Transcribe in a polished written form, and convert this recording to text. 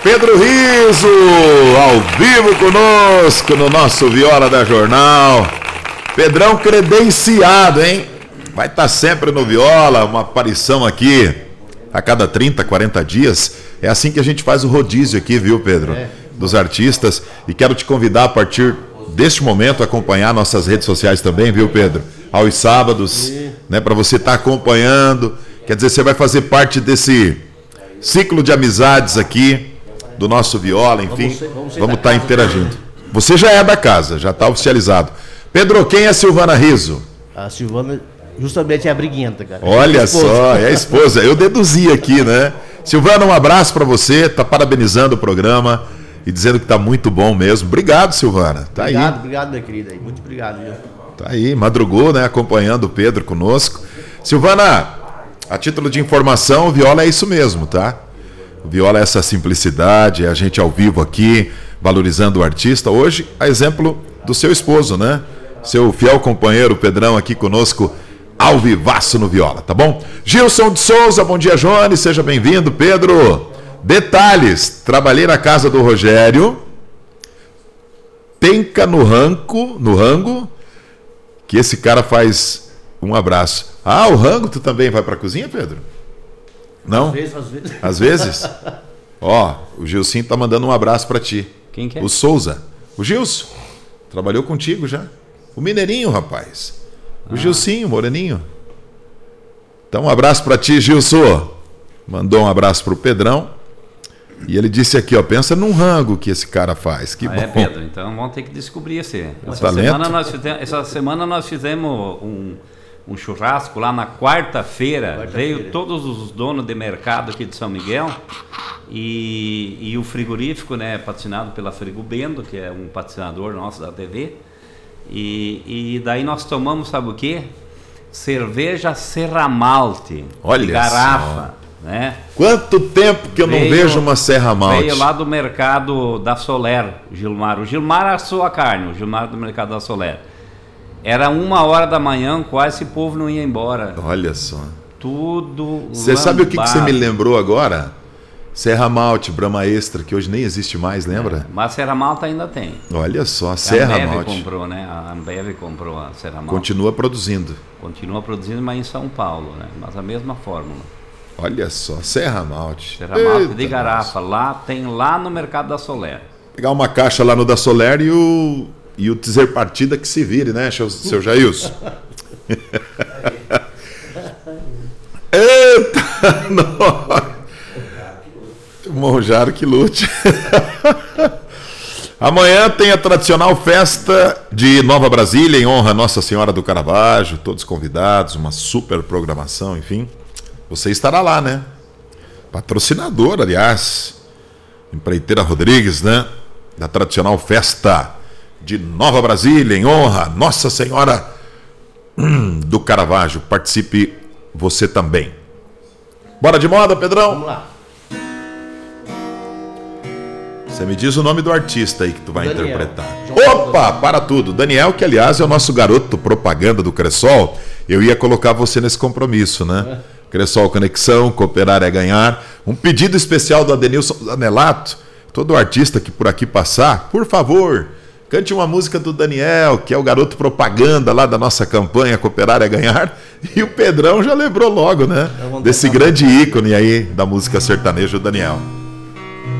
Pedro Riso, ao vivo conosco no nosso Viola da Jornal. Pedrão credenciado, hein? Vai estar sempre no Viola, uma aparição aqui a cada 30, 40 dias. É assim que a gente faz o rodízio aqui, viu, Pedro? Dos artistas. E quero te convidar a partir deste momento a acompanhar nossas redes sociais também, viu, Pedro? Aos sábados, né, para você estar acompanhando. Quer dizer, você vai fazer parte desse ciclo de amizades aqui do nosso Viola, enfim. Vamos estar interagindo. Você já é da casa, já está oficializado. Pedro, quem é a Silvana Riso? A Silvana justamente é a briguenta, cara. Olha só, é a esposa. Eu deduzi aqui, né? Silvana, um abraço para você, tá parabenizando o programa e dizendo que tá muito bom mesmo. Obrigado, Silvana. Tá obrigado, aí. Obrigado, minha querida. Muito obrigado, viu? Tá aí, madrugou, né? Acompanhando o Pedro conosco. Silvana, a título de informação, o Viola é isso mesmo, tá? O Viola é essa simplicidade, é a gente ao vivo aqui, valorizando o artista. Hoje, a exemplo do seu esposo, né? Seu fiel companheiro, Pedrão, aqui conosco, ao vivaço no Viola, tá bom? Gilson de Souza, bom dia, Jones, seja bem-vindo, Pedro. Detalhes, trabalhei na casa do Rogério, penca no rango, que esse cara faz um abraço. Ah, o rango, tu também vai pra cozinha, Pedro? Não? Às vezes. Às vezes? Ó, o Gilcinho tá mandando um abraço pra ti. Quem que é? O Souza. O Gilson. Trabalhou contigo já. O Mineirinho, rapaz. O Gilcinho, moreninho. Então, um abraço pra ti, Gilson. Mandou um abraço pro Pedrão. E ele disse aqui, ó, pensa num rango que esse cara faz. Que bom. É, Pedro, então vamos ter que descobrir esse. Talento. Essa semana nós fizemos um churrasco lá na quarta-feira. Veio todos os donos de mercado aqui de São Miguel e o frigorífico, né, patrocinado pela Frigobendo, que é um patrocinador nosso da TV. E daí nós tomamos, sabe o quê? Cerveja Serra Malte. Olha de garrafa, né? Quanto tempo que eu não vejo uma Serra Malte. Veio lá do mercado da Soler, Gilmar. O Gilmar assou a carne, o Gilmar do mercado da Soler. Era 1h da manhã, quase esse povo não ia embora. Olha só. Tudo. Você sabe o que você me lembrou agora? Serra Malte, Brahma Extra, que hoje nem existe mais, lembra? Mas a Serra Malta ainda tem. Olha só, Serra a Ambev Malte. comprou, né? A Ambev comprou a Serra Malta. Continua produzindo. Continua produzindo, mas em São Paulo, né? Mas a mesma fórmula. Olha só, Serra Malte. Serra Malte de garrafa. Lá tem lá no mercado da Soler. Pegar uma caixa lá no da Soler e o dizer partida que se vire, né, seu Jailson? Eita, nós. Monjaro que lute. Amanhã tem a tradicional festa de Nova Brasília, em honra a Nossa Senhora do Caravaggio, todos convidados, uma super programação, enfim. Você estará lá, né? Patrocinador, aliás, Empreiteira Rodrigues, né? Da tradicional festa de Nova Brasília, em honra a Nossa Senhora do Caravaggio. Participe você também. Bora de moda, Pedrão? Vamos lá. Você me diz o nome do artista aí que tu vai Daniel. interpretar. Opa, para tudo. Daniel, que aliás é o nosso garoto propaganda do Cressol. Eu ia colocar você nesse compromisso, né? Cressol Conexão, cooperar é ganhar. Um pedido especial do Adenilson Zanelato. Todo artista que por aqui passar, por favor, cante uma música do Daniel, que é o garoto propaganda lá da nossa campanha Cooperar é Ganhar. E o Pedrão já lembrou logo, né? Desse grande ícone aí da música sertaneja, o Daniel.